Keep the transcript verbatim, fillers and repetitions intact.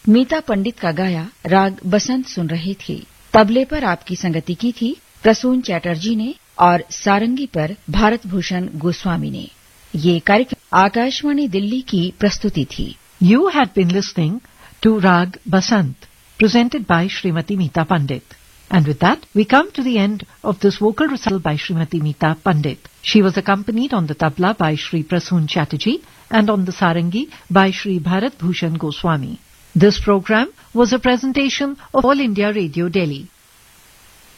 मीता पंडित का गाया राग बसंत सुन रहे थे। तबले पर आपकी संगति की थी प्रसून चैटर्जी ने और सारंगी पर भारत भूषण गोस्वामी ने। ये कार्यक्रम आकाशवाणी दिल्ली की प्रस्तुति थी। You had been listening to Rag Basant, presented by Srimati Meeta Pandit. And with that, we come to the end of this vocal recital by Srimati Meeta Pandit. She was accompanied on the tabla by Shri Prasoon Chatterjee and on the sarangi by Shri Bharat Bhushan Goswami. This program was a presentation of All India Radio Delhi.